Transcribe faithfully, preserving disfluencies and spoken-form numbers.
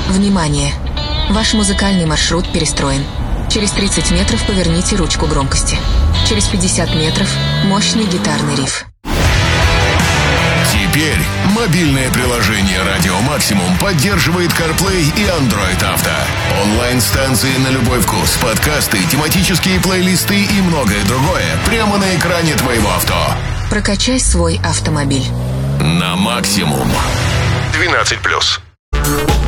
Внимание! Ваш музыкальный маршрут перестроен. Через тридцать метров поверните ручку громкости. Через пятьдесят метров мощный гитарный риф. Теперь мобильное приложение «Радио Максимум» поддерживает CarPlay и Android Auto. Онлайн-станции на любой вкус, подкасты, тематические плейлисты и многое другое прямо на экране твоего авто. Прокачай свой автомобиль. На максимум. двенадцать плюс.